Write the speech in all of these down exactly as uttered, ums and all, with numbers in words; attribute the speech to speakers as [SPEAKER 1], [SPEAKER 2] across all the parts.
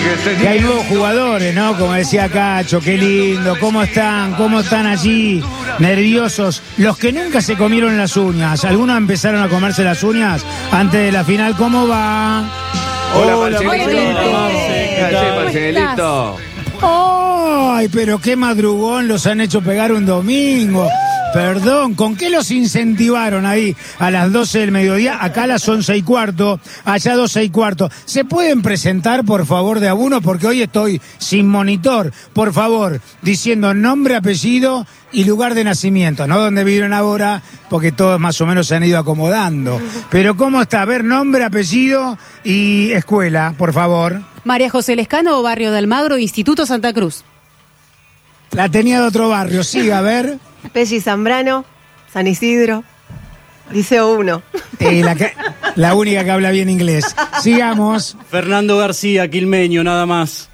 [SPEAKER 1] Que hay nuevos jugadores, ¿no? Como decía Cacho, qué lindo. ¿Cómo están? ¿Cómo están allí? Nerviosos. Los que nunca se comieron las uñas. ¿Algunos empezaron a comerse las uñas antes de la final? ¿Cómo va?
[SPEAKER 2] Hola, Marcelito. ¿Qué tal, Marcelito?
[SPEAKER 1] ¡Ay, pero qué madrugón los han hecho pegar un domingo! Perdón, ¿con qué los incentivaron ahí a las doce del mediodía? Acá a las once y cuarto, allá doce y cuarto. ¿Se pueden presentar, por favor, de a uno? Porque hoy estoy sin monitor. Por favor, diciendo nombre, apellido y lugar de nacimiento. No donde viven ahora, porque todos más o menos se han ido acomodando. Pero ¿cómo está? A ver, nombre, apellido y escuela, por favor.
[SPEAKER 3] María José Lescano, Barrio de Almagro, Instituto Santa Cruz.
[SPEAKER 1] La tenía de otro barrio, sí, a ver.
[SPEAKER 4] Pelli Zambrano, San Isidro, Liceo uno.
[SPEAKER 1] Eh, la, que, la única que habla bien inglés. Sigamos.
[SPEAKER 5] Fernando García, quilmeño, nada más.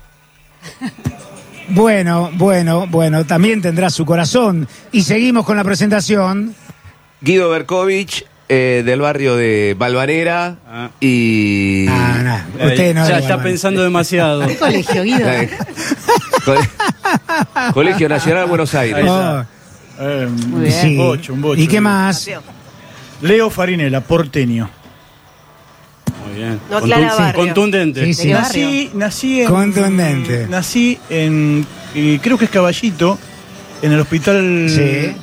[SPEAKER 1] Bueno, bueno, bueno, también tendrá su corazón. Y seguimos con la presentación.
[SPEAKER 2] Guido Berkovich, eh, del barrio de Balvanera. Ah. Y...
[SPEAKER 1] Ah, no, usted no.
[SPEAKER 5] Ya está pensando demasiado.
[SPEAKER 3] ¿Qué colegio, Guido?
[SPEAKER 2] Colegio Nacional Buenos Aires.
[SPEAKER 1] Oh.
[SPEAKER 6] Eh,
[SPEAKER 3] Muy bien.
[SPEAKER 1] Sí.
[SPEAKER 6] Un bocho, un bocho.
[SPEAKER 1] ¿Y qué más?
[SPEAKER 6] Leo Farinela, porteño.
[SPEAKER 5] Muy bien.
[SPEAKER 4] No aclara
[SPEAKER 5] Contun-
[SPEAKER 4] barrio.
[SPEAKER 5] Contundente.
[SPEAKER 1] Sí, sí.
[SPEAKER 4] ¿De qué
[SPEAKER 6] Nací, nací en...
[SPEAKER 1] Contundente.
[SPEAKER 6] Nací en... eh, creo que es Caballito, en el hospital...
[SPEAKER 1] Sí.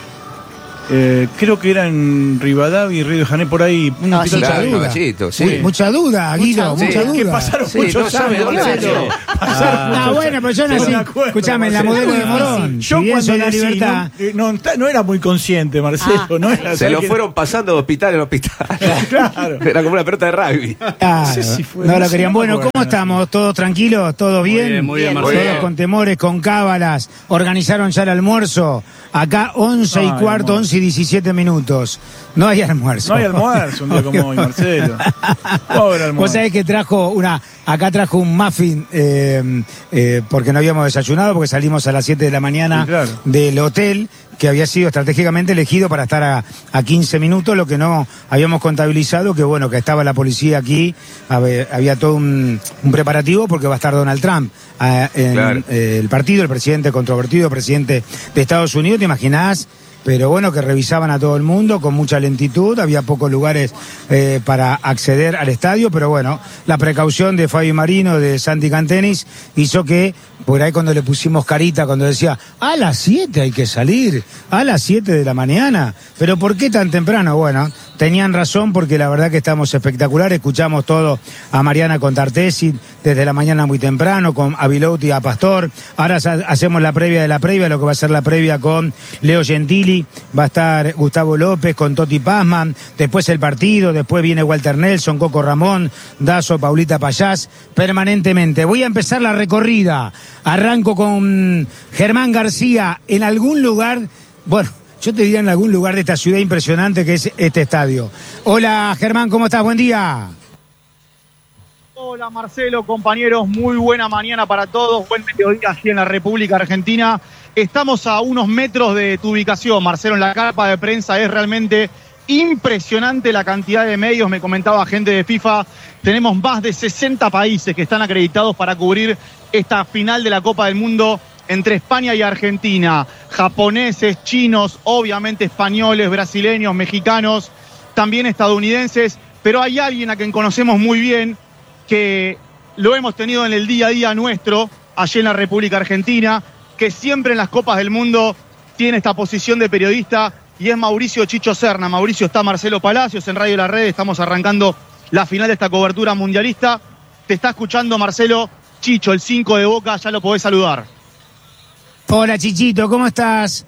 [SPEAKER 6] Eh, creo que era en Rivadavia y Río de Janeiro, por ahí. Un
[SPEAKER 1] No,
[SPEAKER 6] hospital
[SPEAKER 1] mucha
[SPEAKER 2] Claro,
[SPEAKER 1] duda.
[SPEAKER 2] Caballito, sí.
[SPEAKER 1] Uy, mucha duda, Guido,
[SPEAKER 2] Sí.
[SPEAKER 1] mucha duda.
[SPEAKER 6] Que pasaron
[SPEAKER 2] Sí,
[SPEAKER 6] muchos
[SPEAKER 2] no sabe
[SPEAKER 6] años.
[SPEAKER 2] dónde
[SPEAKER 6] Marcelo.
[SPEAKER 2] nació.
[SPEAKER 6] Pasaron
[SPEAKER 1] Ah,
[SPEAKER 6] muchos
[SPEAKER 1] bueno, pero yo
[SPEAKER 6] años.
[SPEAKER 1] nací,
[SPEAKER 6] No me acuerdo,
[SPEAKER 1] escúchame, en la
[SPEAKER 6] Marcelo.
[SPEAKER 1] modelo de Morón.
[SPEAKER 6] Yo
[SPEAKER 1] Si bien
[SPEAKER 6] cuando
[SPEAKER 1] soy la
[SPEAKER 6] nací,
[SPEAKER 1] libertad.
[SPEAKER 6] no, eh, no, no era muy consciente, Marcelo.
[SPEAKER 3] Ah.
[SPEAKER 6] No era,
[SPEAKER 2] Se lo
[SPEAKER 6] que-
[SPEAKER 2] fueron pasando de hospital en hospital.
[SPEAKER 6] Claro.
[SPEAKER 2] Era como una pelota de rugby.
[SPEAKER 1] Claro,
[SPEAKER 6] sé si fue-
[SPEAKER 1] no
[SPEAKER 6] no
[SPEAKER 1] lo
[SPEAKER 6] sé,
[SPEAKER 1] querían.
[SPEAKER 6] no me
[SPEAKER 1] Bueno,
[SPEAKER 6] acuerdo.
[SPEAKER 1] ¿cómo estamos? ¿Todos tranquilos? ¿Todos bien?
[SPEAKER 5] bien, muy bien,
[SPEAKER 1] Todos
[SPEAKER 2] Marcelo.
[SPEAKER 1] con temores, con cábalas. Organizaron ya el almuerzo. Acá once y
[SPEAKER 6] No hay
[SPEAKER 1] cuarto,
[SPEAKER 6] almuerzo.
[SPEAKER 1] once y diecisiete minutos. No hay almuerzo.
[SPEAKER 6] No hay almuerzo un día como hoy, Marcelo. Pobre almuerzo.
[SPEAKER 1] Vos sabés que trajo una, acá trajo un muffin, eh, eh, porque no habíamos desayunado, porque salimos a las siete de la mañana
[SPEAKER 6] Sí, claro.
[SPEAKER 1] del hotel, que había sido estratégicamente elegido para estar a, a quince minutos, lo que no habíamos contabilizado, que bueno, que estaba la policía aquí, había, había todo un, un preparativo, porque va a estar Donald Trump eh, en
[SPEAKER 2] Claro.
[SPEAKER 1] eh, el partido, el presidente controvertido, presidente de Estados Unidos, ¿te imaginás? Pero bueno, que revisaban a todo el mundo con mucha lentitud, había pocos lugares eh, para acceder al estadio, pero bueno, la precaución de Fabio Marino, de Santi Cantenis, hizo que por ahí cuando le pusimos carita, cuando decía, a las siete hay que salir, a las siete de la mañana, pero ¿por qué tan temprano? Bueno, tenían razón porque la verdad que estamos espectaculares, escuchamos todo a Mariana Contartesi desde la mañana muy temprano, con Abilouti a Pastor, ahora hacemos la previa de la previa, lo que va a ser la previa con Leo Gentili, va a estar Gustavo López con Toti Pazman, después el partido, después viene Walter Nelson, Coco Ramón, Dazo, Paulita Payás, permanentemente. Voy a empezar la recorrida, arranco con Germán García, en algún lugar, bueno, yo te diría en algún lugar de esta ciudad impresionante que es este estadio. Hola Germán, ¿cómo estás? Buen día.
[SPEAKER 7] Hola Marcelo, compañeros, muy buena mañana para todos, buen mediodía aquí en la República Argentina. Estamos a unos metros de tu ubicación, Marcelo, en la carpa de prensa. Es realmente impresionante la cantidad de medios, me comentaba gente de FIFA. Tenemos más de sesenta países que están acreditados para cubrir esta final de la Copa del Mundo entre España y Argentina. Japoneses, chinos, obviamente españoles, brasileños, mexicanos, también estadounidenses. Pero hay alguien a quien conocemos muy bien, que lo hemos tenido en el día a día nuestro, allí en la República Argentina, que siempre en las Copas del Mundo tiene esta posición de periodista, y es Mauricio Chicho Serna. Mauricio, está Marcelo Palacios en Radio La Red, estamos arrancando la final de esta cobertura mundialista. Te está escuchando Marcelo. Chicho, el cinco de Boca, ya lo podés saludar.
[SPEAKER 1] Hola Chichito, ¿cómo estás?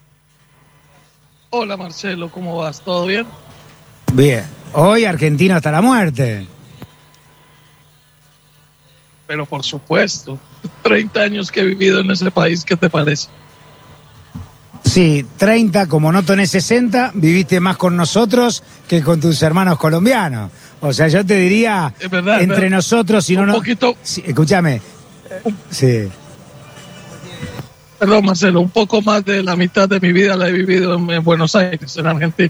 [SPEAKER 8] Hola Marcelo, ¿cómo vas? ¿Todo bien?
[SPEAKER 1] Bien, hoy Argentina hasta la muerte.
[SPEAKER 8] Pero por supuesto, treinta años que he vivido en ese país, ¿qué te parece?
[SPEAKER 1] Sí, treinta, como no tenés sesenta, viviste más con nosotros que con tus hermanos colombianos. O sea, yo te diría,
[SPEAKER 8] Es verdad,
[SPEAKER 1] entre
[SPEAKER 8] ¿verdad?
[SPEAKER 1] nosotros, si no...
[SPEAKER 8] Un
[SPEAKER 1] no
[SPEAKER 8] poquito-
[SPEAKER 1] sí, escúchame. Sí.
[SPEAKER 8] Perdón Marcelo, un poco más de la mitad de mi vida la he vivido en, en Buenos Aires, en Argentina.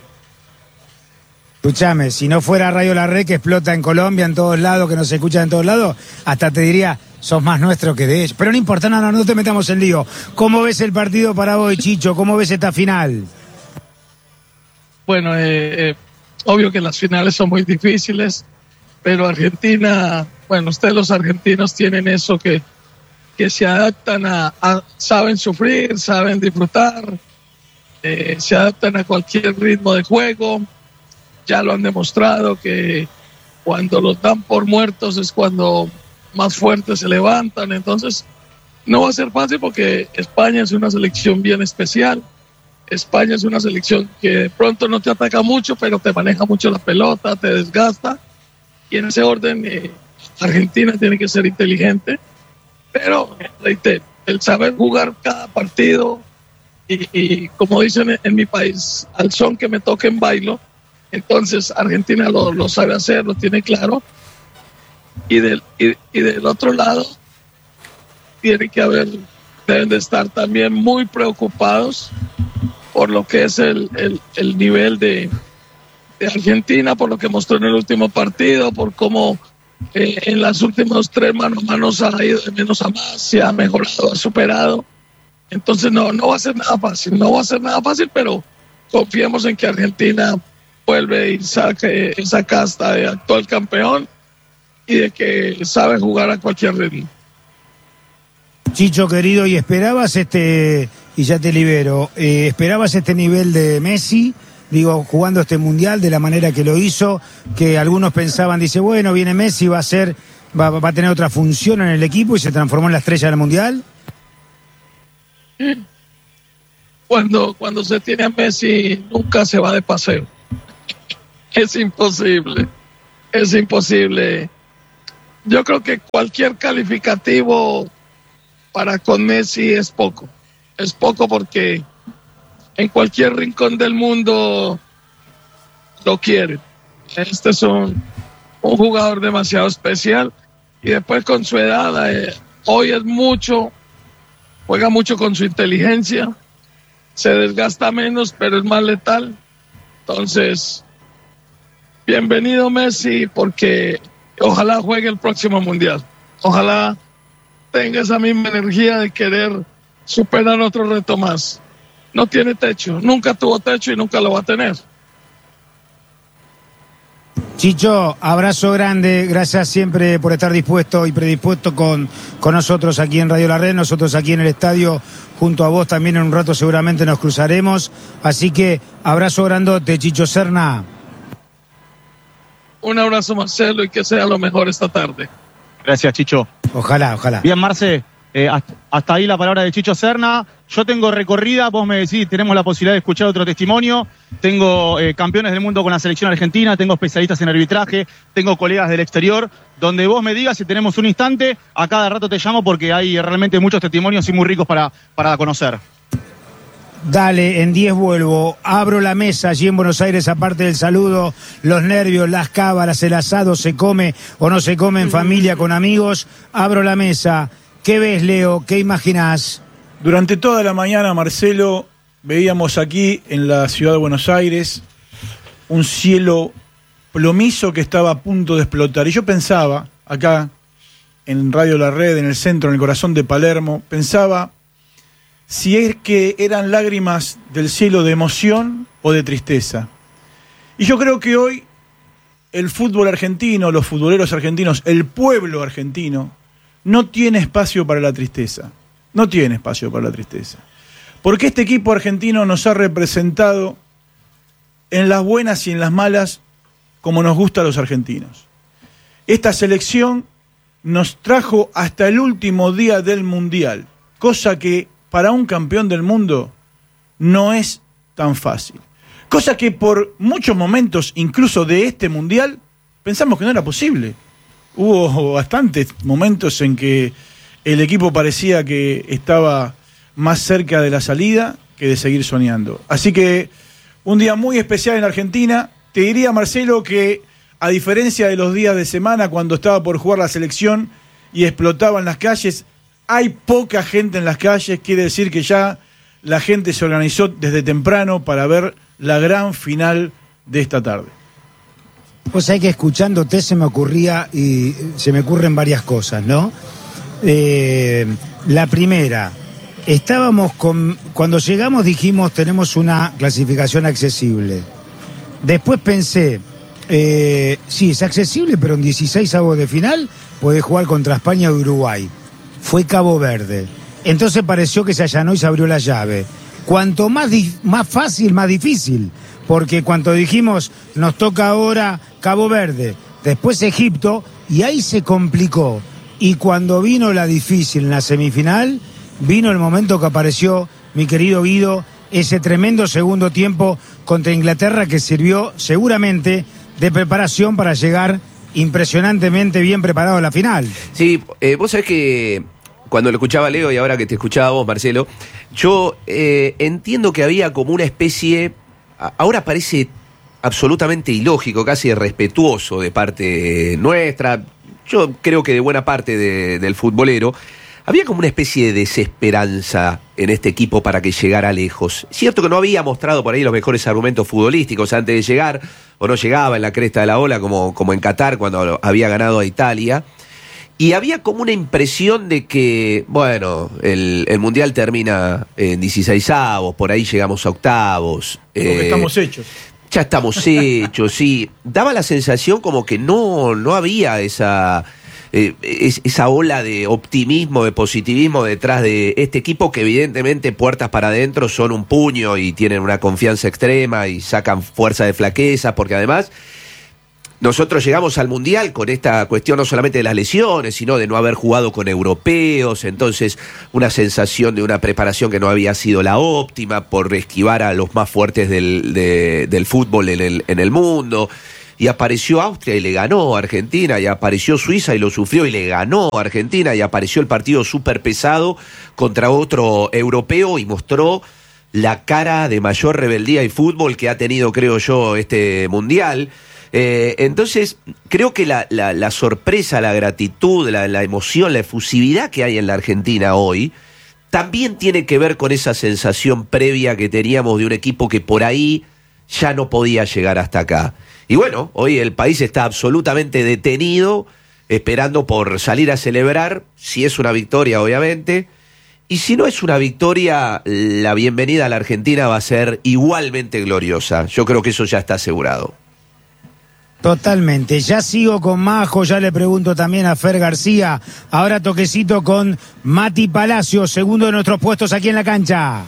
[SPEAKER 1] Escúchame, si no fuera Radio La Red, que explota en Colombia, en todos lados, que nos escucha en todos lados, hasta te diría, sos más nuestro que de ellos. Pero no importa, no, no, no te metamos en lío. ¿Cómo ves el partido para hoy, Chicho? ¿Cómo ves esta final?
[SPEAKER 8] Bueno, eh, eh, obvio que las finales son muy difíciles, pero Argentina, bueno, ustedes los argentinos tienen eso que, que se adaptan a, a, saben sufrir, saben disfrutar, eh, se adaptan a cualquier ritmo de juego, ya lo han demostrado que cuando los dan por muertos es cuando más fuertes se levantan, entonces no va a ser fácil porque España es una selección bien especial. España es una selección que de pronto no te ataca mucho, pero te maneja mucho la pelota, te desgasta. Y en ese orden, eh, Argentina tiene que ser inteligente. Pero, reitero, el saber jugar cada partido y, y como dicen en, en mi país, al son que me toque en bailo. Entonces, Argentina lo, lo sabe hacer, lo tiene claro. Y del, y, y del otro lado, tiene que haber, deben de estar también muy preocupados por lo que es el, el, el nivel de, de Argentina, por lo que mostró en el último partido, por cómo eh, en las últimas tres mano a mano ha ido de menos a más, se ha mejorado, ha superado. Entonces no, no va a ser nada fácil, no va a ser nada fácil, pero confiemos en que Argentina vuelve y saque esa casta de actual campeón y de que sabe jugar a cualquier ritmo.
[SPEAKER 1] Chicho, querido, ¿y esperabas este, y ya te libero, eh, esperabas este nivel de Messi, digo, jugando este Mundial de la manera que lo hizo, que algunos pensaban, dice, bueno, viene Messi, va a ser, va, va a tener otra función en el equipo y se transformó en la estrella del Mundial?
[SPEAKER 8] Cuando, cuando se tiene a Messi, nunca se va de paseo. Es imposible, es imposible. Yo creo que cualquier calificativo para con Messi es poco. Es poco porque en cualquier rincón del mundo lo quieren. Este es un, un jugador demasiado especial y después con su edad, eh, hoy es mucho, juega mucho con su inteligencia, se desgasta menos, pero es más letal. Entonces, bienvenido Messi, porque ojalá juegue el próximo Mundial. Ojalá tenga esa misma energía de querer superar otro reto más. No tiene techo, nunca tuvo techo y nunca lo va a tener.
[SPEAKER 1] Chicho, abrazo grande, gracias siempre por estar dispuesto y predispuesto con, con nosotros aquí en Radio La Red, nosotros aquí en el estadio, junto a vos también en un rato seguramente nos cruzaremos, así que abrazo grandote, Chicho Serna.
[SPEAKER 8] Un abrazo, Marcelo, y que sea lo mejor esta tarde.
[SPEAKER 7] Gracias, Chicho.
[SPEAKER 1] Ojalá, ojalá.
[SPEAKER 7] Bien, Marce, eh, hasta, hasta ahí la palabra de Chicho Serna. Yo tengo recorrida, vos me decís, tenemos la posibilidad de escuchar otro testimonio. Tengo eh, campeones del mundo con la selección argentina, tengo especialistas en arbitraje, tengo colegas del exterior. Donde vos me digas, si tenemos un instante, a cada rato te llamo porque hay realmente muchos testimonios y muy ricos para, para conocer.
[SPEAKER 1] Dale, en diez vuelvo, abro la mesa allí en Buenos Aires, aparte del saludo, los nervios, las cábalas, el asado, se come o no se come en familia, con amigos, abro la mesa. ¿Qué ves, Leo? ¿Qué imaginás?
[SPEAKER 6] Durante toda la mañana, Marcelo, veíamos aquí en la ciudad de Buenos Aires un cielo plomizo que estaba a punto de explotar. Y yo pensaba, acá en Radio La Red, en el centro, en el corazón de Palermo, pensaba si es que eran lágrimas del cielo de emoción o de tristeza. Y yo creo que hoy el fútbol argentino, los futboleros argentinos, el pueblo argentino, no tiene espacio para la tristeza. No tiene espacio para la tristeza. Porque este equipo argentino nos ha representado en las buenas y en las malas como nos gusta a los argentinos. Esta selección nos trajo hasta el último día del Mundial, cosa que para un campeón del mundo no es tan fácil. Cosa que por muchos momentos, incluso de este Mundial, pensamos que no era posible. Hubo bastantes momentos en que el equipo parecía que estaba más cerca de la salida que de seguir soñando. Así que un día muy especial en Argentina. Te diría, Marcelo, que a diferencia de los días de semana cuando estaba por jugar la selección y explotaban las calles, hay poca gente en las calles, quiere decir que ya la gente se organizó desde temprano para ver la gran final de esta tarde.
[SPEAKER 1] Pues hay que escuchándote se me ocurría y se me ocurren varias cosas, ¿no? Eh, la primera, estábamos con, cuando llegamos dijimos tenemos una clasificación accesible. Después pensé, eh, sí, es accesible, pero en dieciséis avos de final puede jugar contra España y Uruguay. Fue Cabo Verde. Entonces pareció que se allanó y se abrió la llave. Cuanto más, dif- más fácil, más difícil. Porque cuando dijimos, nos toca ahora Cabo Verde, después Egipto, y ahí se complicó. Y cuando vino la difícil en la semifinal, vino el momento que apareció mi querido Guido, ese tremendo segundo tiempo contra Inglaterra que sirvió seguramente de preparación para llegar impresionantemente bien preparado a la final.
[SPEAKER 2] Sí, eh, vos sabés que cuando lo escuchaba Leo y ahora que te escuchaba vos, Marcelo, yo eh, entiendo que había como una especie, ahora parece absolutamente ilógico, casi irrespetuoso de parte nuestra, yo creo que de buena parte de, del futbolero, había como una especie de desesperanza en este equipo para que llegara lejos. Cierto que no había mostrado por ahí los mejores argumentos futbolísticos antes de llegar, o no llegaba en la cresta de la ola como, como en Qatar cuando había ganado a Italia. Y había como una impresión de que, bueno, el, el Mundial termina en dieciseisavos, por ahí llegamos a octavos.
[SPEAKER 6] Porque
[SPEAKER 2] eh,
[SPEAKER 6] estamos hechos.
[SPEAKER 2] Ya estamos hechos, sí. Daba la sensación como que no, no había esa... Eh, es, esa ola de optimismo, de positivismo detrás de este equipo que evidentemente puertas para adentro son un puño y tienen una confianza extrema y sacan fuerza de flaqueza, porque además nosotros llegamos al Mundial con esta cuestión no solamente de las lesiones, sino de no haber jugado con europeos, entonces una sensación de una preparación que no había sido la óptima por esquivar a los más fuertes del, de, del fútbol en el, en el mundo. Y apareció Austria y le ganó a Argentina, y apareció Suiza y lo sufrió y le ganó a Argentina, y apareció el partido súper pesado contra otro europeo y mostró la cara de mayor rebeldía y fútbol que ha tenido, creo yo, este Mundial. Eh, entonces, creo que la, la, la sorpresa, la gratitud, la, la emoción, la efusividad que hay en la Argentina hoy, también tiene que ver con esa sensación previa que teníamos de un equipo que por ahí ya no podía llegar hasta acá. Y bueno, hoy el país está absolutamente detenido, esperando por salir a celebrar, si es una victoria, obviamente, y si no es una victoria, la bienvenida a la Argentina va a ser igualmente gloriosa. Yo creo que eso ya está asegurado.
[SPEAKER 1] Totalmente. Ya sigo con Majo, ya le pregunto también a Fer García. Ahora toquecito con Mati Palacio, segundo de nuestros puestos aquí en la cancha.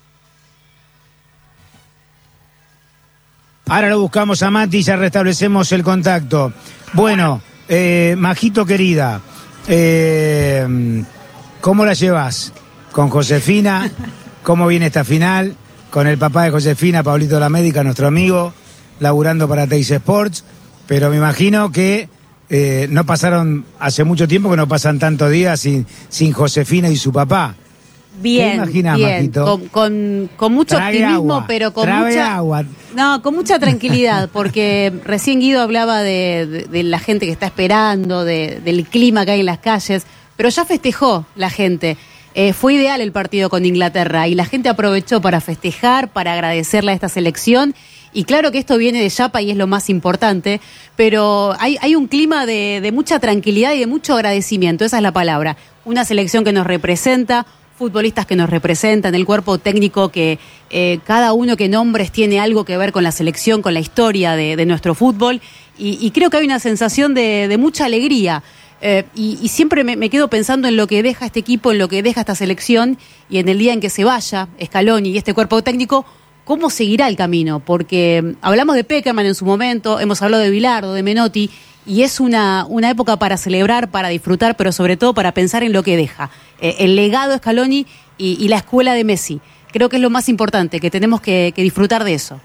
[SPEAKER 1] Ahora lo buscamos a Mati y ya restablecemos el contacto. Bueno, eh, Majito querida, eh, ¿cómo la llevas? ¿Con Josefina? ¿Cómo viene esta final? Con el papá de Josefina, Pablito La Médica, nuestro amigo, laburando para Teis Sports. Pero me imagino que eh, no pasaron, hace mucho tiempo que no pasan tantos días sin, sin Josefina y su papá.
[SPEAKER 3] Bien,
[SPEAKER 1] ¿Te imaginas,
[SPEAKER 3] bien,
[SPEAKER 1] Majito?
[SPEAKER 3] con, con, con mucho
[SPEAKER 1] Trague
[SPEAKER 3] optimismo,
[SPEAKER 1] agua,
[SPEAKER 3] pero con
[SPEAKER 1] trague
[SPEAKER 3] mucha
[SPEAKER 1] agua.
[SPEAKER 3] no, con mucha tranquilidad, porque recién Guido hablaba de, de, de la gente que está esperando, de, del clima que hay en las calles, pero ya festejó la gente. Eh, fue ideal el partido con Inglaterra y la gente aprovechó para festejar, para agradecerle a esta selección. Y claro que esto viene de Yapa y es lo más importante, pero hay, hay un clima de, de mucha tranquilidad y de mucho agradecimiento, esa es la palabra. Una selección que nos representa, futbolistas que nos representan, el cuerpo técnico que eh, cada uno que nombres tiene algo que ver con la selección, con la historia de, de nuestro fútbol, y, y creo que hay una sensación de, de mucha alegría. Eh, y, y siempre me, me quedo pensando en lo que deja este equipo, en lo que deja esta selección, y en el día en que se vaya Scaloni y este cuerpo técnico, ¿cómo seguirá el camino? Porque hablamos de Pekerman en su momento, hemos hablado de Bilardo, de Menotti, y es una, una época para celebrar, para disfrutar, pero sobre todo para pensar en lo que deja. Eh, el legado de Scaloni y, y la escuela de Messi. Creo que es lo más importante, que tenemos que, que disfrutar de eso.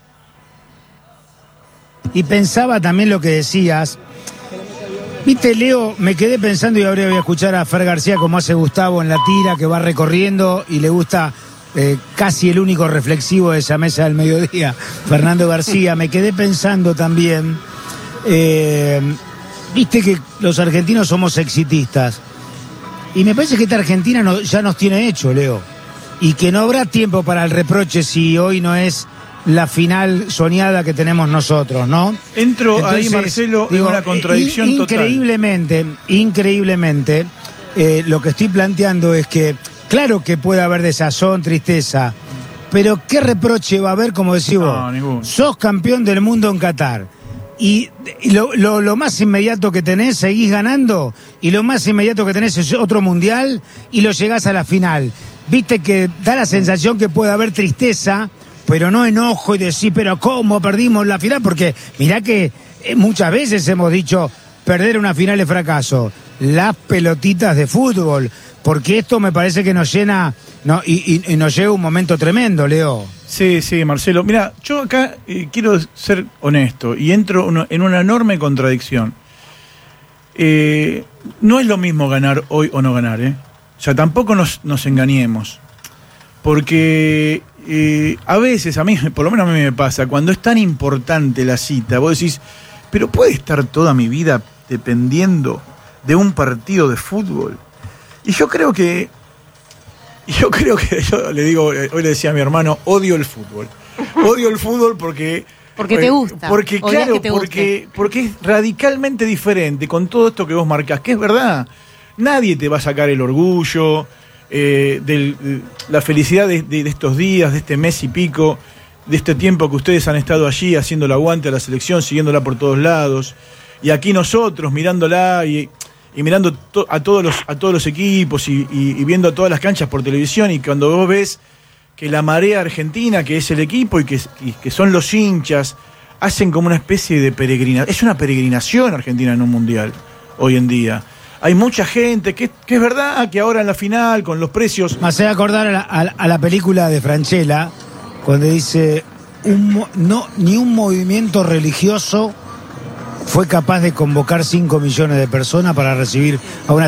[SPEAKER 1] Y pensaba también lo que decías. Viste, Leo, me quedé pensando y ahora voy a escuchar a Fer García como hace Gustavo en la tira, que va recorriendo y le gusta eh, casi el único reflexivo de esa mesa del mediodía, Fernando García. Me quedé pensando también, eh, viste que los argentinos somos exitistas. Y me parece que esta Argentina no, ya nos tiene hecho, Leo. Y que no habrá tiempo para el reproche si hoy no es la final soñada que tenemos nosotros, ¿no?
[SPEAKER 6] Entro
[SPEAKER 1] Entonces,
[SPEAKER 6] ahí, Marcelo,
[SPEAKER 1] digo,
[SPEAKER 6] en una contradicción
[SPEAKER 1] in,
[SPEAKER 6] total.
[SPEAKER 1] Increíblemente, increíblemente, eh, lo que estoy planteando es que, claro que puede haber desazón, tristeza, pero ¿qué reproche va a haber, como decís vos?
[SPEAKER 6] No, ninguno.
[SPEAKER 1] Sos campeón del mundo en Qatar. Y, y lo, lo, lo más inmediato que tenés, seguís ganando, y lo más inmediato que tenés es otro mundial, y lo llegás a la final. Viste que da la sensación que puede haber tristeza, pero no enojo y decir, pero ¿cómo perdimos la final? Porque mirá que eh, muchas veces hemos dicho, perder una final es fracaso. Las pelotitas de fútbol, porque esto me parece que nos llena, no, y, y, y nos lleva un momento tremendo, Leo.
[SPEAKER 6] Sí, sí, Marcelo. Mira, yo acá eh, quiero ser honesto y entro uno, en una enorme contradicción. Eh, no es lo mismo ganar hoy o no ganar, ¿eh? O sea, tampoco nos, nos engañemos. Porque eh, a veces, a mí, por lo menos a mí me pasa, cuando es tan importante la cita, vos decís, pero ¿puede estar toda mi vida dependiendo de un partido de fútbol? Y yo creo que Yo creo que, yo le digo, hoy le decía a mi hermano, odio el fútbol. Odio el fútbol porque...
[SPEAKER 3] Porque te gusta.
[SPEAKER 6] Porque,
[SPEAKER 3] Odias
[SPEAKER 6] claro,
[SPEAKER 3] que te
[SPEAKER 6] porque, porque es radicalmente diferente con todo esto que vos marcás, que es verdad. Nadie te va a sacar el orgullo, eh, de la felicidad de, de, de estos días, de este mes y pico, de este tiempo que ustedes han estado allí haciendo el aguante a la selección, siguiéndola por todos lados. Y aquí nosotros mirándola y... y mirando to- a todos los a todos los equipos y, y, y viendo todas las canchas por televisión, y cuando vos ves que la marea argentina, que es el equipo y que, y que son los hinchas, hacen como una especie de peregrinación. Es una peregrinación Argentina en un mundial hoy en día. Hay mucha gente, que, que es verdad que ahora en la final, con los precios...
[SPEAKER 1] Me hace acordar a la, a, a la película de Francella, cuando dice, un, mo- no, ni un movimiento religioso fue capaz de convocar cinco millones de personas para recibir a una